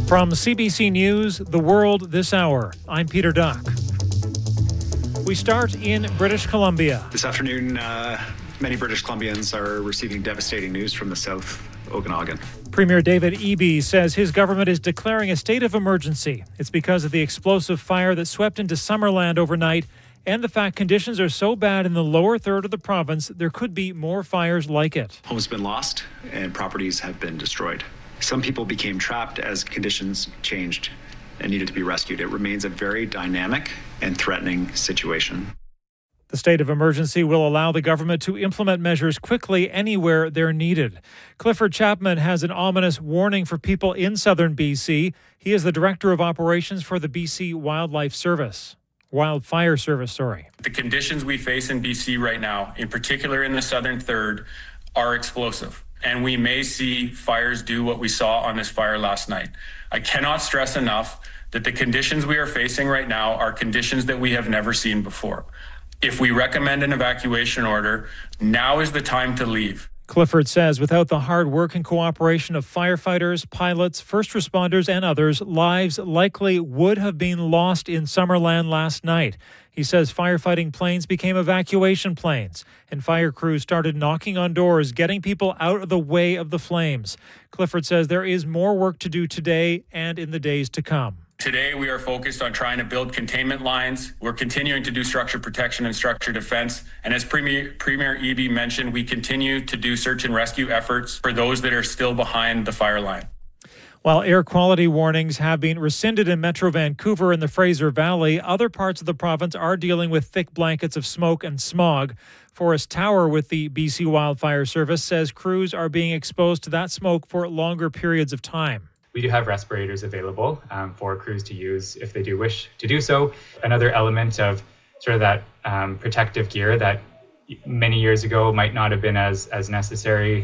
From CBC News, The World This Hour, I'm Peter Duck. We start in British Columbia. This afternoon, many British Columbians are receiving devastating news from the South Okanagan. Premier David Eby says his government is declaring a state of emergency. It's because of the explosive fire that swept into Summerland overnight and the fact conditions are so bad in the lower third of the province, there could be more fires like it. Homes have been lost and properties have been destroyed. Some people became trapped as conditions changed and needed to be rescued. It remains a very dynamic and threatening situation. The state of emergency will allow the government to implement measures quickly anywhere they're needed. Clifford Chapman has an ominous warning for people in southern BC. He is the Director of Operations for the BC Wildfire Service. The conditions we face in BC right now, in particular in the southern third, are explosive. And we may see fires do what we saw on this fire last night. I cannot stress enough that the conditions we are facing right now are conditions that we have never seen before. If we recommend an evacuation order, now is the time to leave. Clifford says without the hard work and cooperation of firefighters, pilots, first responders, and others, lives likely would have been lost in Summerland last night. He says firefighting planes became evacuation planes, and fire crews started knocking on doors, getting people out of the way of the flames. Clifford says there is more work to do today and in the days to come. Today, we are focused on trying to build containment lines. We're continuing to do structure protection and structure defense. And as Premier Eby mentioned, we continue to do search and rescue efforts for those that are still behind the fire line. While air quality warnings have been rescinded in Metro Vancouver and the Fraser Valley, other parts of the province are dealing with thick blankets of smoke and smog. Forrest Tower with the BC Wildfire Service says crews are being exposed to that smoke for longer periods of time. We do have respirators available for crews to use if they do wish to do so. Another element of sort of that protective gear that many years ago might not have been as necessary.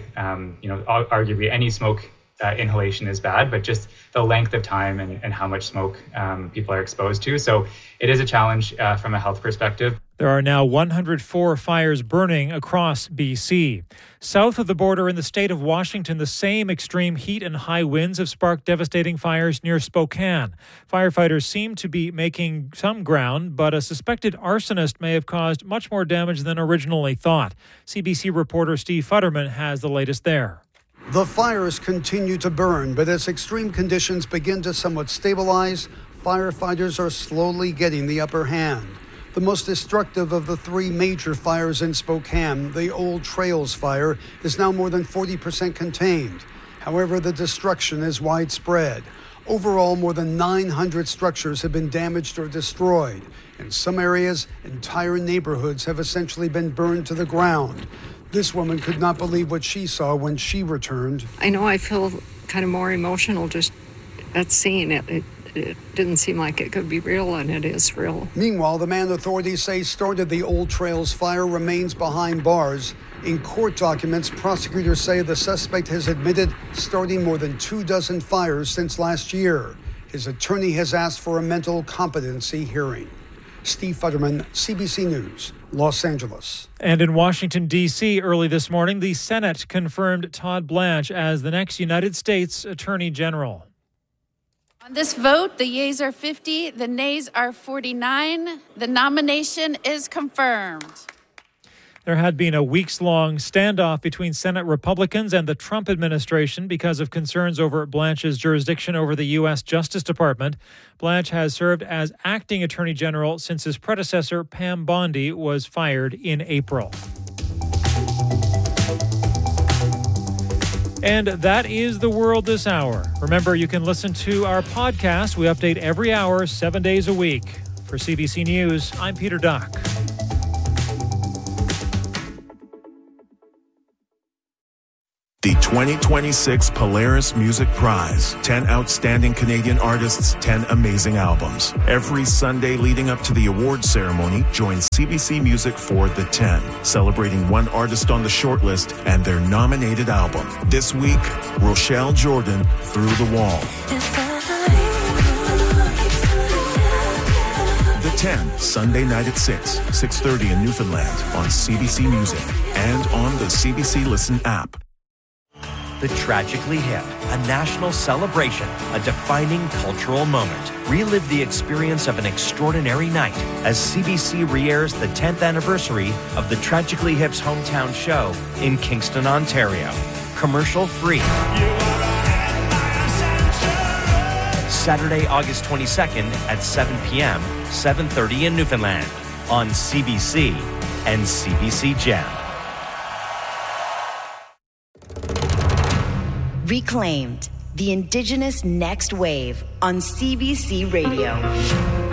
Arguably any smoke inhalation is bad, but just the length of time and how much smoke people are exposed to. So it is a challenge from a health perspective. There are now 104 fires burning across BC. South of the border in the state of Washington, the same extreme heat and high winds have sparked devastating fires near Spokane. Firefighters seem to be making some ground, but a suspected arsonist may have caused much more damage than originally thought. CBC reporter Steve Futterman has the latest there. The fires continue to burn, but as extreme conditions begin to somewhat stabilize, firefighters are slowly getting the upper hand. The most destructive of the three major fires in Spokane, the Old Trails fire, is now more than 40% contained. However, the destruction is widespread. Overall, more than 900 structures have been damaged or destroyed. In some areas, entire neighborhoods have essentially been burned to the ground. This woman could not believe what she saw when she returned. I know I feel kind of more emotional just at seeing it. It didn't seem like it could be real, and it is real. Meanwhile, the man authorities say started the Old Trails fire remains behind bars. In court documents, prosecutors say the suspect has admitted starting more than 24 fires since last year. His attorney has asked for a mental competency hearing. Steve Futterman, CBC News, Los Angeles. And in Washington, D.C., early this morning, the Senate confirmed Todd Blanche as the next United States Attorney General. On this vote, the yeas are 50, the nays are 49. The nomination is confirmed. There had been a weeks-long standoff between Senate Republicans and the Trump administration because of concerns over Blanche's jurisdiction over the U.S. Justice Department. Blanche has served as acting Attorney General since his predecessor, Pam Bondi, was fired in April. And that is The World This Hour. Remember, you can listen to our podcast. We update every hour, 7 days a week. For CBC News, I'm Peter Duck. The 2026 Polaris Music Prize. 10 outstanding Canadian artists, 10 amazing albums. Every Sunday leading up to the awards ceremony, join CBC Music for The 10, celebrating one artist on the shortlist and their nominated album. This week, Rochelle Jordan, Through the Wall. The 10, Sunday night at 6:30 in Newfoundland on CBC Music and on the CBC Listen app. The Tragically Hip, a national celebration, a defining cultural moment. Relive the experience of an extraordinary night as CBC re-airs the 10th anniversary of the Tragically Hip's hometown show in Kingston, Ontario. Commercial free. Saturday, August 22nd at 7 p.m., 7:30 in Newfoundland on CBC and CBC Gem. Reclaimed, the Indigenous Next Wave on CBC Radio.